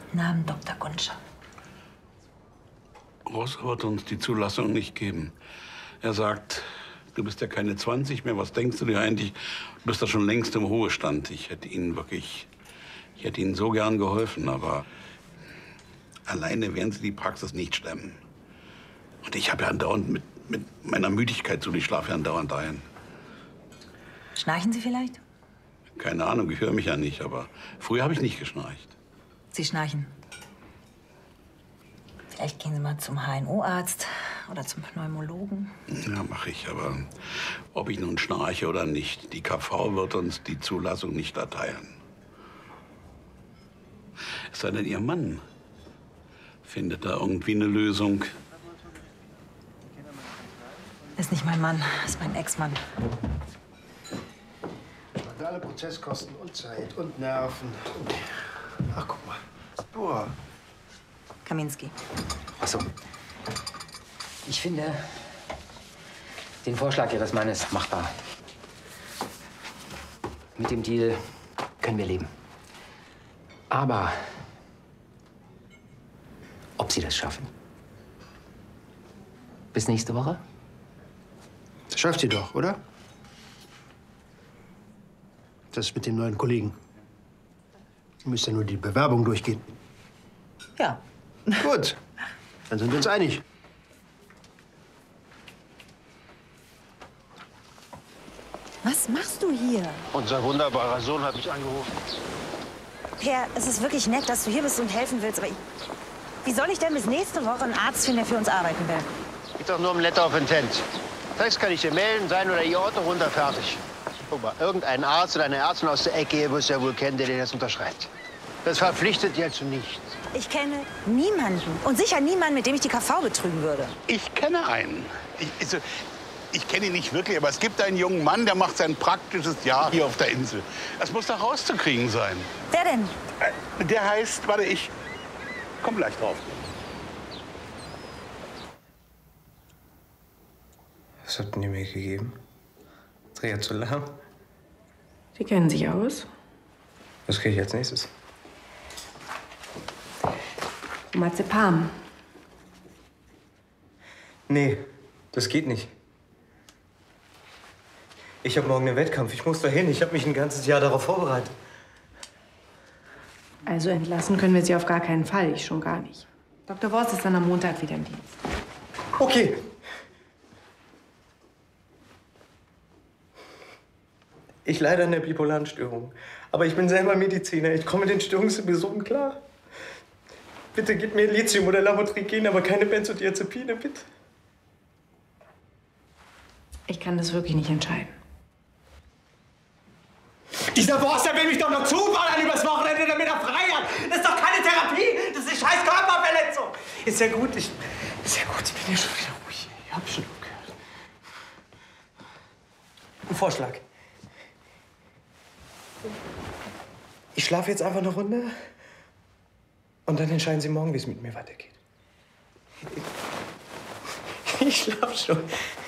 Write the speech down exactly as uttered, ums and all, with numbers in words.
Guten Abend, Doktor Gunscher. Ross wird uns die Zulassung nicht geben. Er sagt, du bist ja keine zwanzig mehr. Was denkst du dir eigentlich? Du bist ja schon längst im Ruhestand. Ich hätte Ihnen wirklich, ich hätte Ihnen so gern geholfen, aber alleine werden Sie die Praxis nicht stemmen. Und ich habe ja andauernd mit, mit meiner Müdigkeit zu, ich schlafe ja andauernd ein. Schnarchen Sie vielleicht? Keine Ahnung, ich höre mich ja nicht, aber früher habe ich nicht geschnarcht. Sie schnarchen. Vielleicht gehen Sie mal zum H N O-Arzt oder zum Pneumologen. Ja, mache ich, aber ob ich nun schnarche oder nicht, die K V wird uns die Zulassung nicht erteilen. Es sei denn, Ihr Mann findet da irgendwie eine Lösung. Ist nicht mein Mann, ist mein Ex-Mann. Alle Prozesskosten und Zeit und Nerven. Und ach, guck mal. Boah. Kaminski. Ach so. Ich finde den Vorschlag Ihres Mannes machbar. Mit dem Deal können wir leben. Aber ob Sie das schaffen? Bis nächste Woche? Das schafft sie doch, oder? Das mit dem neuen Kollegen. Sie müsste nur die Bewerbung durchgehen. Ja. Gut, dann sind wir uns einig. Was machst du hier? Unser wunderbarer Sohn hat mich angerufen. Per, es ist wirklich nett, dass du hier bist und helfen willst, aber ich, wie soll ich denn bis nächste Woche einen Arzt finden, der für uns arbeiten will? Geht doch nur um Letter of Intent. Text kann ich dir melden, sein oder ihr Auto runter, fertig. Guck mal, irgendeinen Arzt oder eine Ärztin aus der Ecke muss ja wohl kennen, der dir das unterschreibt. Das verpflichtet ja zu nichts. Ich kenne niemanden und sicher niemanden, mit dem ich die K V betrügen würde. Ich kenne einen. Ich, also, ich kenne ihn nicht wirklich, aber es gibt einen jungen Mann, der macht sein praktisches Jahr hier auf der Insel. Das muss doch rauszukriegen sein. Wer denn? Äh, Der heißt, warte, ich komm gleich drauf. Was habt ihr mir gegeben? Triazolam? Sie kennen sich aus. Was kriege ich als nächstes? Marzipan. Nee, das geht nicht. Ich habe morgen einen Wettkampf. Ich muss dahin. Ich habe mich ein ganzes Jahr darauf vorbereitet. Also entlassen können wir Sie auf gar keinen Fall. Ich schon gar nicht. Doktor Worst ist dann am Montag wieder im Dienst. Okay. Ich leide an der bipolaren Störung. Aber ich bin selber Mediziner. Ich komme mit den Störungsepisoden klar. Bitte gib mir Lithium oder Lamotrigin, aber keine Benzodiazepine, bitte. Ich kann das wirklich nicht entscheiden. Dieser Boss, der will mich doch noch zuballern übers Wochenende, damit er frei hat. Das ist doch keine Therapie. Das ist eine scheiß Körperverletzung. Ist ja gut. Ich, ist ja gut. Ich bin ja schon wieder ruhig. Ich hab schon aufgehört. Ein Vorschlag. Ich schlafe jetzt einfach eine Runde und dann entscheiden Sie morgen, wie es mit mir weitergeht. Ich schlafe schon.